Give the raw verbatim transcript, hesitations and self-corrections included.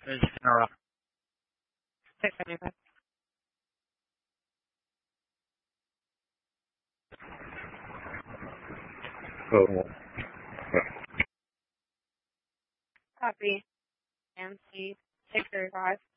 Is interrupt. six seventy-five. Oh, Copy. M C six thirty-five.